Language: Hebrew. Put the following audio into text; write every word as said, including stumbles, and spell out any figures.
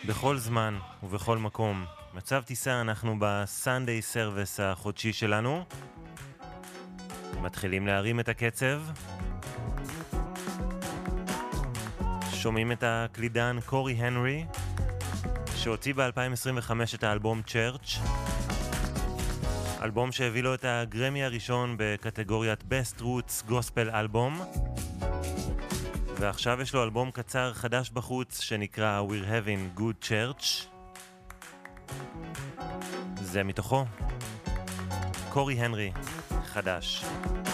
בכל זמן ובכל מקום. מצב טיסה, אנחנו בסנדיי סרוויס החודשי שלנו. מתחילים להרים את הקצב. שומעים את הקלידן קורי הנרי, שהוציא ב-אלפיים עשרים וחמש את האלבום צ'רץ', אלבום שהביא לו את הגרמי הראשון בקטגוריית Best Roots Gospel Album. ועכשיו יש לו אלבום קצר חדש בחוץ שנקרא We're Having Good Church. זה מתוכו. קורי הנרי, חדש.